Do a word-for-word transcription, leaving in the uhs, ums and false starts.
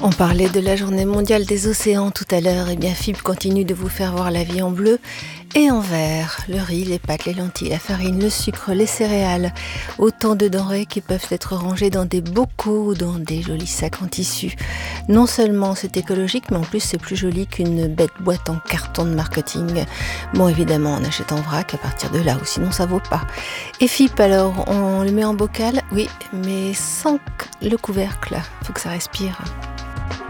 On parlait de la journée mondiale des océans tout à l'heure. Et bien, F I B continue de vous faire voir la vie en bleu et en vert. Le riz, les pâtes, les lentilles, la farine, le sucre, les céréales. Autant de denrées qui peuvent être rangées dans des bocaux ou dans des jolis sacs en tissu. Non seulement c'est écologique, mais en plus c'est plus joli qu'une bête boîte en carton de marketing. Bon, évidemment, on achète en vrac à partir de là, ou sinon ça vaut pas. Et F I B, alors, on le met en bocal? Oui, mais sans le couvercle. Faut que ça respire.